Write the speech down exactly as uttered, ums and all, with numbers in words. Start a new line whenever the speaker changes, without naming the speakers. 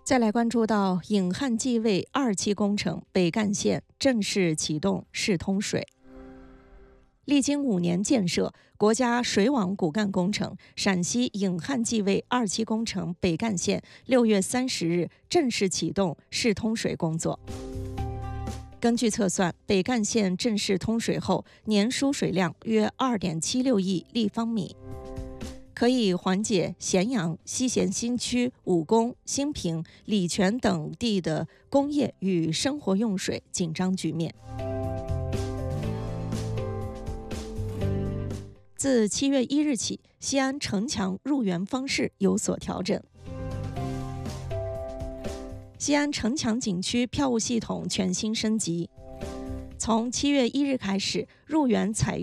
再来关注到颍汉继位二期工程北干线正式启动试通水。历经五年建设，国家水网骨干工程陕西颍汉继位二期工程北干线六月三十日正式启动试通水工作。根据测算，北干线正式通水后，年输水量约 二点七六亿立方米，可以缓解咸阳、西咸新区、武功、兴平、礼泉等地的工业与生活用水紧张局面。自七月一日起，西安城墙入园方式有所调整。西安城墙景区票务系统全新升级，从七月一日开始，入园采用